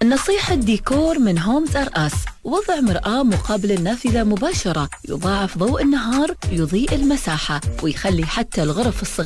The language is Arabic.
نصيحة ديكور من هومز ار اس: وضع مرآة مقابل النافذة مباشرة، يضاعف ضوء النهار، يضيء المساحة ويخلي حتى الغرف الصغيرة